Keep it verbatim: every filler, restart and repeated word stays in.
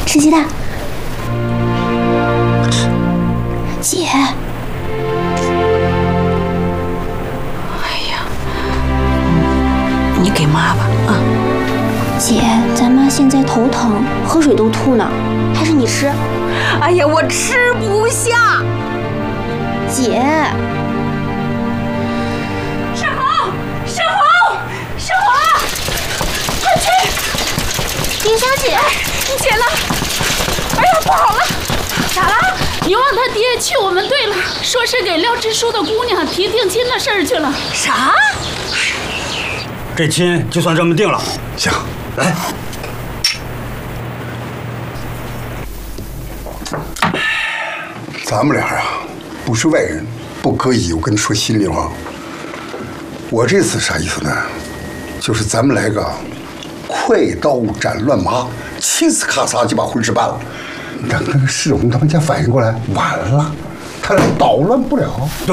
吃鸡蛋。姐。 哎呀，你给妈吧啊。 姐，咱妈现在头疼，喝水都吐呢，还是你吃？ 哎呀，我吃不下。 姐。 盛红，盛红，盛红，快去！ 丁小姐， 你姐呢？哎呀，不好了！咋了？ 你忘他爹去我们队了，说是给廖支书的姑娘提定亲的事儿去了。 啥？ 这亲就算这么定了。 行， 来。 咱们俩啊，不是外人，不可以。我跟你说心里话，我这次啥意思呢？就是咱们来个快刀斩乱麻，嘁呲咔嚓就把婚事办了。等那个世红他们家反应过来，晚了，他俩捣乱不了。